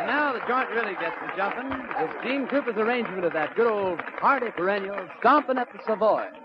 And now the joint really gets to jumping with Gene Cooper's arrangement of that good old hearty perennial, Stompin' at the Savoy.